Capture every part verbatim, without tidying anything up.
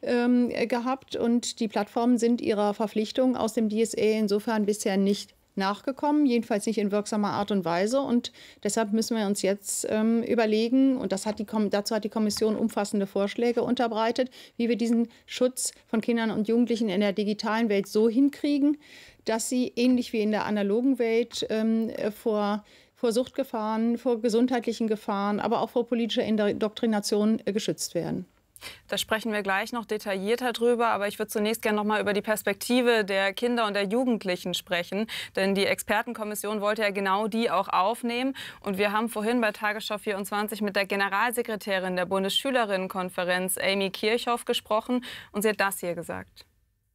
ähm, gehabt. Und die Plattformen sind ihrer Verpflichtung aus dem D S A insofern bisher nicht nachgekommen, jedenfalls nicht in wirksamer Art und Weise. Und deshalb müssen wir uns jetzt ähm, überlegen, und das hat die, dazu hat die Kommission umfassende Vorschläge unterbreitet, wie wir diesen Schutz von Kindern und Jugendlichen in der digitalen Welt so hinkriegen, dass sie ähnlich wie in der analogen Welt ähm, vor, vor Suchtgefahren, vor gesundheitlichen Gefahren, aber auch vor politischer Indoktrination äh, geschützt werden. Da sprechen wir gleich noch detaillierter drüber, aber ich würde zunächst gerne noch mal über die Perspektive der Kinder und der Jugendlichen sprechen, denn die Expertenkommission wollte ja genau die auch aufnehmen. Und wir haben vorhin bei Tagesschau vierundzwanzig mit der Generalsekretärin der Bundesschülerinnenkonferenz, Amy Kirchhoff, gesprochen, und sie hat das hier gesagt.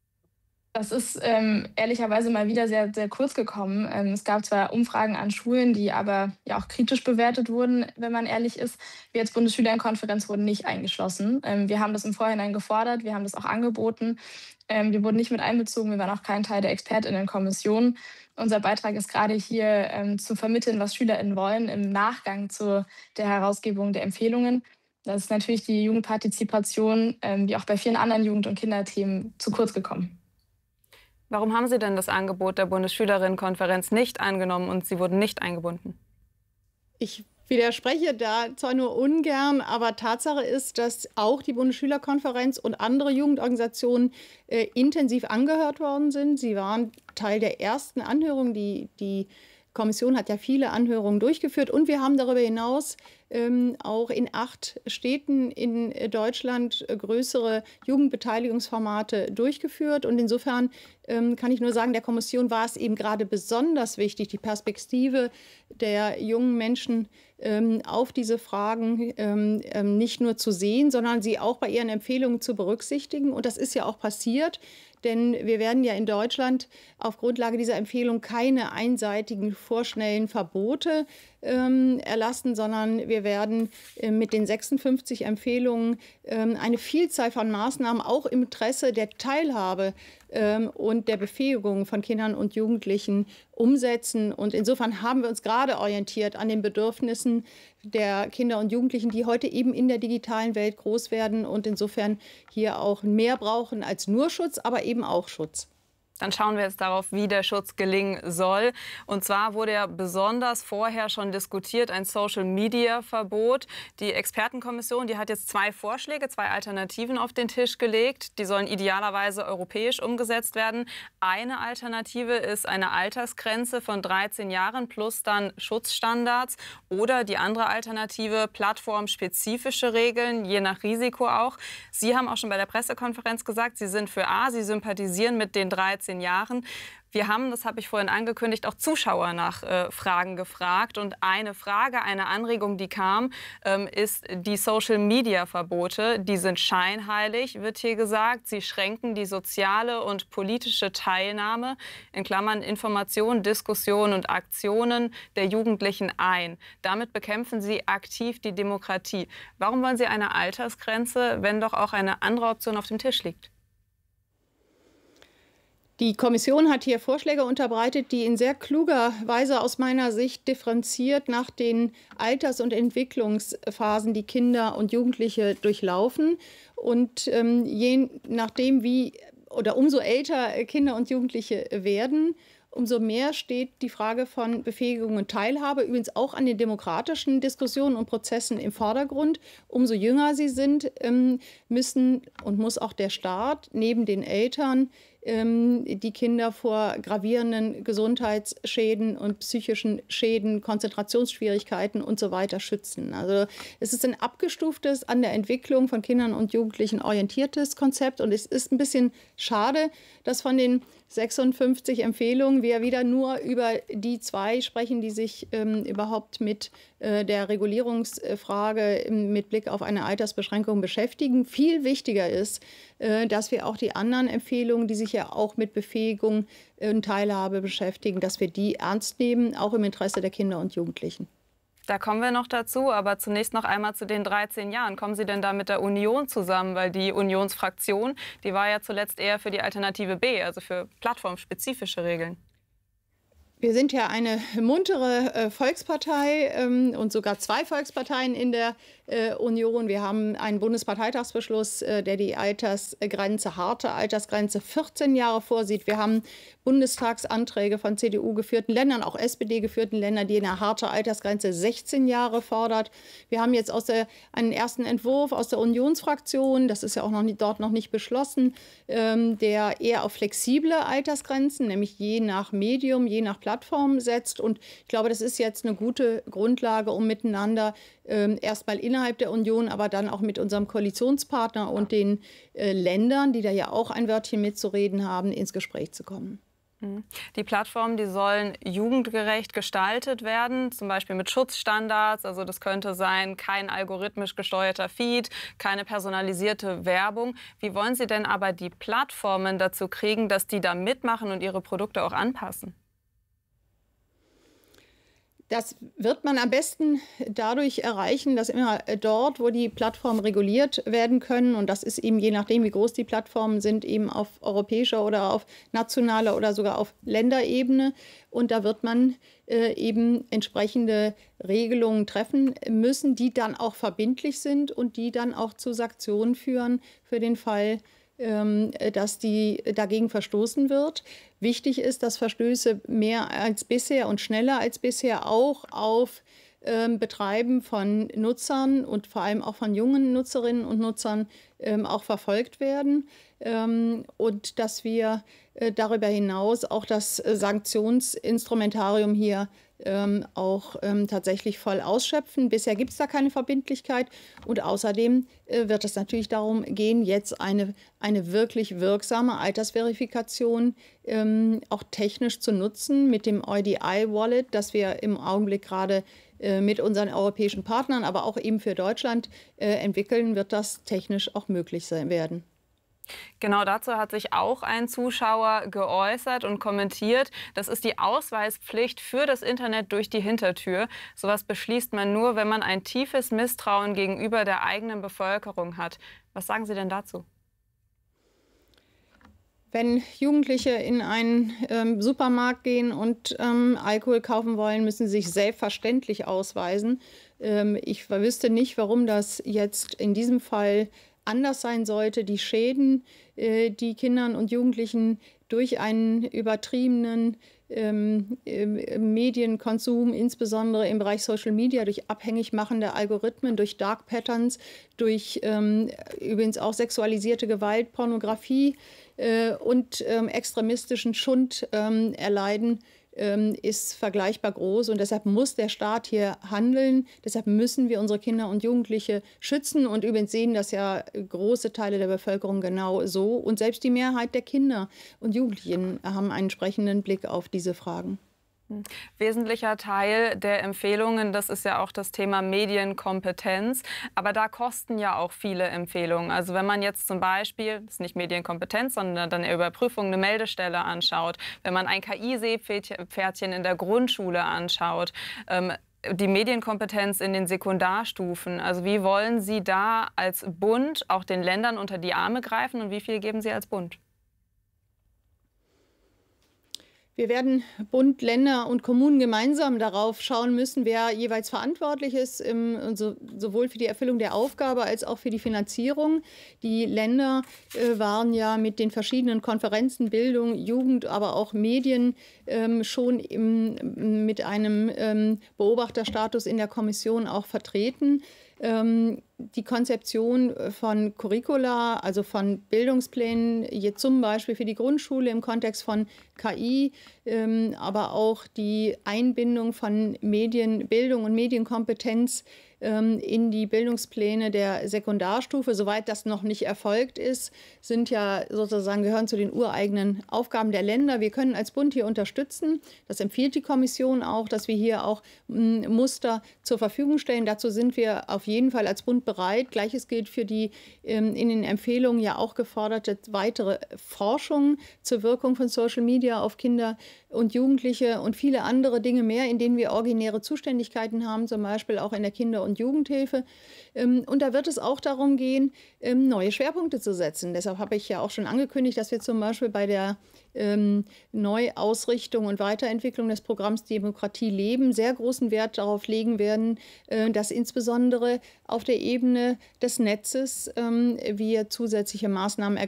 Das ist ähm, ehrlicherweise mal wieder sehr, sehr kurz gekommen. Ähm, es gab zwar Umfragen an Schulen, die aber ja auch kritisch bewertet wurden, wenn man ehrlich ist. Wir als Bundesschülerinnenkonferenz wurden nicht eingeschlossen. Ähm, wir haben das im Vorhinein gefordert, wir haben das auch angeboten. Ähm, wir wurden nicht mit einbezogen, wir waren auch kein Teil der ExpertInnenkommission. Unser Beitrag ist gerade hier ähm, zu vermitteln, was SchülerInnen wollen im Nachgang zu der Herausgebung der Empfehlungen. Das ist natürlich die Jugendpartizipation, ähm, wie auch bei vielen anderen Jugend- und Kinderthemen, zu kurz gekommen. Warum haben Sie denn das Angebot der Bundesschülerinnenkonferenz nicht angenommen und Sie wurden nicht eingebunden? Ich widerspreche da zwar nur ungern, aber Tatsache ist, dass auch die Bundesschülerkonferenz und andere Jugendorganisationen äh, intensiv angehört worden sind. Sie waren Teil der ersten Anhörung, die die Kommission hat ja viele Anhörungen durchgeführt, und wir haben darüber hinaus ähm, auch in acht Städten in Deutschland äh, größere Jugendbeteiligungsformate durchgeführt. Und insofern ähm, kann ich nur sagen, der Kommission war es eben gerade besonders wichtig, die Perspektive der jungen Menschen ähm, auf diese Fragen ähm, ähm, nicht nur zu sehen, sondern sie auch bei ihren Empfehlungen zu berücksichtigen. Und das ist ja auch passiert. Denn wir werden ja in Deutschland auf Grundlage dieser Empfehlung keine einseitigen, vorschnellen Verbote ähm, erlassen, sondern wir werden äh, mit den sechsundfünfzig Empfehlungen ähm, eine Vielzahl von Maßnahmen auch im Interesse der Teilhabe ähm, und der Befähigung von Kindern und Jugendlichen umsetzen. Und insofern haben wir uns gerade orientiert an den Bedürfnissen der Kinder und Jugendlichen, die heute eben in der digitalen Welt groß werden und insofern hier auch mehr brauchen als nur Schutz, aber eben auch Schutz. Dann schauen wir jetzt darauf, wie der Schutz gelingen soll. Und zwar wurde ja besonders vorher schon diskutiert, ein Social-Media-Verbot. Die Expertenkommission, die hat jetzt zwei Vorschläge, zwei Alternativen auf den Tisch gelegt. Die sollen idealerweise europäisch umgesetzt werden. Eine Alternative ist eine Altersgrenze von dreizehn Jahren plus dann Schutzstandards. Oder die andere Alternative, plattformspezifische Regeln, je nach Risiko auch. Sie haben auch schon bei der Pressekonferenz gesagt, Sie sind für A, Sie sympathisieren mit den dreizehn Jahren. Wir haben, das habe ich vorhin angekündigt, auch Zuschauer nach äh, Fragen gefragt. Und eine Frage, eine Anregung, die kam, ähm, ist die Social-Media-Verbote. Die sind scheinheilig, wird hier gesagt. Sie schränken die soziale und politische Teilnahme, in Klammern Information, Diskussion und Aktionen der Jugendlichen ein. Damit bekämpfen sie aktiv die Demokratie. Warum wollen Sie eine Altersgrenze, wenn doch auch eine andere Option auf dem Tisch liegt? Die Kommission hat hier Vorschläge unterbreitet, die in sehr kluger Weise aus meiner Sicht differenziert nach den Alters- und Entwicklungsphasen, die Kinder und Jugendliche durchlaufen. Und ähm, je nachdem, wie oder umso älter Kinder und Jugendliche werden, umso mehr steht die Frage von Befähigung und Teilhabe, übrigens auch an den demokratischen Diskussionen und Prozessen im Vordergrund. Umso jünger sie sind, müssen und muss auch der Staat neben den Eltern die Kinder vor gravierenden Gesundheitsschäden und psychischen Schäden, Konzentrationsschwierigkeiten und so weiter schützen. Also es ist ein abgestuftes, an der Entwicklung von Kindern und Jugendlichen orientiertes Konzept. Und es ist ein bisschen schade, dass von den sechsundfünfzig Empfehlungen wir wieder nur über die zwei sprechen, die sich ähm, überhaupt mit äh, der Regulierungsfrage im, mit Blick auf eine Altersbeschränkung beschäftigen. Viel wichtiger ist, äh, dass wir auch die anderen Empfehlungen, die sich ja auch mit Befähigung und Teilhabe beschäftigen, dass wir die ernst nehmen, auch im Interesse der Kinder und Jugendlichen. Da kommen wir noch dazu, aber zunächst noch einmal zu den dreizehn Jahren. Kommen Sie denn da mit der Union zusammen? Weil die Unionsfraktion, die war ja zuletzt eher für die Alternative B, also für plattformspezifische Regeln. Wir sind ja eine muntere äh, Volkspartei ähm, und sogar zwei Volksparteien in der äh, Union. Wir haben einen Bundesparteitagsbeschluss, äh, der die Altersgrenze, harte Altersgrenze vierzehn Jahre vorsieht. Wir haben Bundestagsanträge von C D U geführten Ländern, auch S P D geführten Ländern, die eine harte Altersgrenze sechzehn Jahre fordert. Wir haben jetzt aus der, einen ersten Entwurf aus der Unionsfraktion, das ist ja auch noch nicht, dort noch nicht beschlossen, ähm, der eher auf flexible Altersgrenzen, nämlich je nach Medium, je nach Plattform setzt. Und ich glaube, das ist jetzt eine gute Grundlage, um miteinander ähm, erstmal innerhalb der Union, aber dann auch mit unserem Koalitionspartner und den äh, Ländern, die da ja auch ein Wörtchen mitzureden haben, ins Gespräch zu kommen. Die Plattformen, die sollen jugendgerecht gestaltet werden, zum Beispiel mit Schutzstandards. Also das könnte sein, kein algorithmisch gesteuerter Feed, keine personalisierte Werbung. Wie wollen Sie denn aber die Plattformen dazu kriegen, dass die da mitmachen und ihre Produkte auch anpassen? Das wird man am besten dadurch erreichen, dass immer dort, wo die Plattformen reguliert werden können, und das ist eben je nachdem, wie groß die Plattformen sind, eben auf europäischer oder auf nationaler oder sogar auf Länderebene. Und da wird man äh, eben entsprechende Regelungen treffen müssen, die dann auch verbindlich sind und die dann auch zu Sanktionen führen für den Fall, dass die dagegen verstoßen wird. Wichtig ist, dass Verstöße mehr als bisher und schneller als bisher auch auf ähm, Betreiben von Nutzern und vor allem auch von jungen Nutzerinnen und Nutzern ähm, auch verfolgt werden. Ähm, und dass wir äh, darüber hinaus auch das äh, Sanktionsinstrumentarium hier ähm, auch ähm, tatsächlich voll ausschöpfen. Bisher gibt es da keine Verbindlichkeit. Und außerdem äh, wird es natürlich darum gehen, jetzt eine, eine wirklich wirksame Altersverifikation ähm, auch technisch zu nutzen mit dem E U D I-Wallet, das wir im Augenblick gerade äh, mit unseren europäischen Partnern, aber auch eben für Deutschland äh, entwickeln, wird das technisch auch möglich sein werden. Genau dazu hat sich auch ein Zuschauer geäußert und kommentiert. Das ist die Ausweispflicht für das Internet durch die Hintertür. Sowas beschließt man nur, wenn man ein tiefes Misstrauen gegenüber der eigenen Bevölkerung hat. Was sagen Sie denn dazu? Wenn Jugendliche in einen ähm, Supermarkt gehen und ähm, Alkohol kaufen wollen, müssen sie sich selbstverständlich ausweisen. Ähm, ich wüsste nicht, warum das jetzt in diesem Fall anders sein sollte. Die Schäden, äh, die Kindern und Jugendlichen durch einen übertriebenen ähm, äh, Medienkonsum, insbesondere im Bereich Social Media, durch abhängig machende Algorithmen, durch Dark Patterns, durch ähm, übrigens auch sexualisierte Gewalt, Pornografie äh, und ähm, extremistischen Schund ähm, erleiden, ist vergleichbar groß, und deshalb muss der Staat hier handeln. Deshalb müssen wir unsere Kinder und Jugendliche schützen, und übrigens sehen das ja große Teile der Bevölkerung genau so, und selbst die Mehrheit der Kinder und Jugendlichen haben einen entsprechenden Blick auf diese Fragen. Wesentlicher Teil der Empfehlungen, das ist ja auch das Thema Medienkompetenz. Aber da kosten ja auch viele Empfehlungen. Also wenn man jetzt zum Beispiel, das ist nicht Medienkompetenz, sondern dann Überprüfung, eine Meldestelle anschaut, wenn man ein K I-Seepferdchen in der Grundschule anschaut, ähm, die Medienkompetenz in den Sekundarstufen. Also wie wollen Sie da als Bund auch den Ländern unter die Arme greifen, und wie viel geben Sie als Bund? Wir werden Bund, Länder und Kommunen gemeinsam darauf schauen müssen, wer jeweils verantwortlich ist, im, so, sowohl für die Erfüllung der Aufgabe als auch für die Finanzierung. Die Länder äh, waren ja mit den verschiedenen Konferenzen, Bildung, Jugend, aber auch Medien ähm, schon im, mit einem ähm, Beobachterstatus in der Kommission auch vertreten. Ähm, die Konzeption von Curricula, also von Bildungsplänen, jetzt zum Beispiel für die Grundschule im Kontext von K I, ähm, aber auch die Einbindung von Medienbildung und Medienkompetenz ähm, in die Bildungspläne der Sekundarstufe, soweit das noch nicht erfolgt ist, sind ja sozusagen, gehören zu den ureigenen Aufgaben der Länder. Wir können als Bund hier unterstützen. Das empfiehlt die Kommission auch, dass wir hier auch m, Muster zur Verfügung stellen. Dazu sind wir auf jeden Fall als Bund bereit. Gleiches gilt für die ähm, in den Empfehlungen ja auch geforderte weitere Forschung zur Wirkung von Social Media auf Kinder und Jugendliche und viele andere Dinge mehr, in denen wir originäre Zuständigkeiten haben, zum Beispiel auch in der Kinder- und Jugendhilfe. Ähm, und da wird es auch darum gehen, ähm, neue Schwerpunkte zu setzen. Deshalb habe ich ja auch schon angekündigt, dass wir zum Beispiel bei der ähm, Neuausrichtung und Weiterentwicklung des Programms Demokratie leben sehr großen Wert darauf legen werden, äh, dass insbesondere auf der Ebene des Netzes ähm, wir zusätzliche Maßnahmen ergreifen